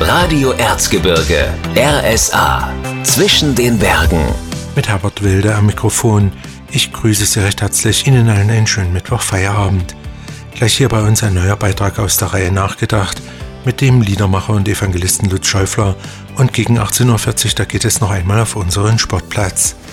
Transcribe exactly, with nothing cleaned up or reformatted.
Radio Erzgebirge, R S A, zwischen den Bergen. Mit Herbert Wilde am Mikrofon. Ich grüße Sie recht herzlich. Ihnen allen einen schönen Mittwoch-Feierabend. Gleich hier bei uns ein neuer Beitrag aus der Reihe Nachgedacht mit dem Liedermacher und Evangelisten Lutz Schäufler. Und gegen achtzehn Uhr vierzig, da geht es noch einmal auf unseren Sportplatz.